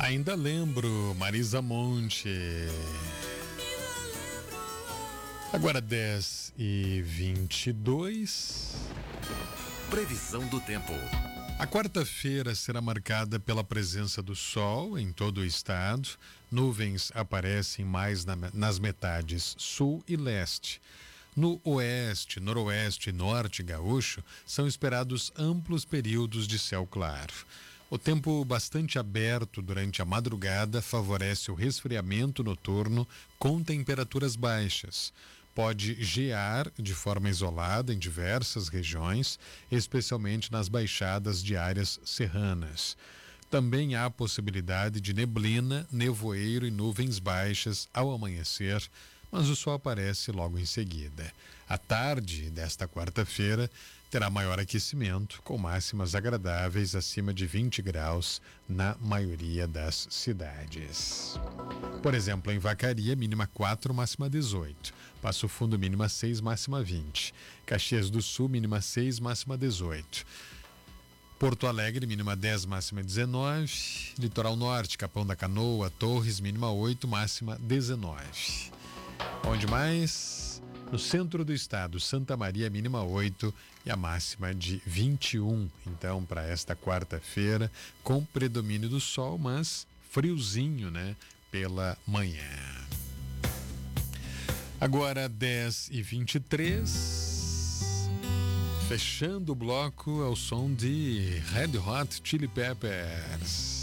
Ainda lembro, Marisa Monte. Agora 10h22. Previsão do tempo. A quarta-feira será marcada pela presença do sol em todo o estado. Nuvens aparecem mais nas metades sul e leste. No oeste, noroeste e norte gaúcho, são esperados amplos períodos de céu claro. O tempo bastante aberto durante a madrugada favorece o resfriamento noturno com temperaturas baixas. Pode gear de forma isolada em diversas regiões, especialmente nas baixadas de áreas serranas. Também há possibilidade de neblina, nevoeiro e nuvens baixas ao amanhecer, mas o sol aparece logo em seguida. A tarde desta quarta-feira terá maior aquecimento, com máximas agradáveis acima de 20 graus na maioria das cidades. Por exemplo, em Vacaria, mínima 4, máxima 18. Passo Fundo, mínima 6, máxima 20. Caxias do Sul, mínima 6, máxima 18. Porto Alegre, mínima 10, máxima 19. Litoral Norte, Capão da Canoa, Torres, mínima 8, máxima 19. Onde mais? No centro do estado, Santa Maria, mínima 8 e a máxima de 21. Então, para esta quarta-feira, com predomínio do sol, mas friozinho, né? Pela manhã. Agora 10h23. Fechando o bloco ao som de Red Hot Chili Peppers.